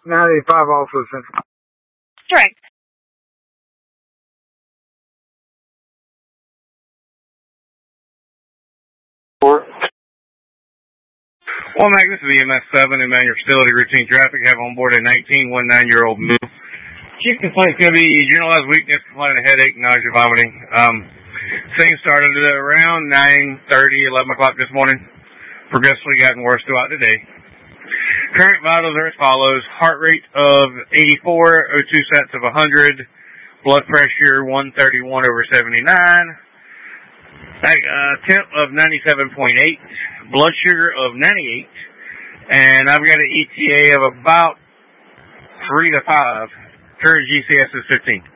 95 also Central. Correct. Well, Mac, this is EMS 7 in your facility routine traffic. Have on board a 19-19-year-old male. Chief complaint is going to be generalized weakness, complaining of headache, nausea, vomiting. Things started at around 9:30, 11 o'clock this morning. Progressively gotten worse throughout the day. Current vitals are as follows. Heart rate of 84, O2 sats of 100, blood pressure 131/79, temp of 97.8, blood sugar of 98, and I've got an ETA of about 3 to 5. Current GCS is 15.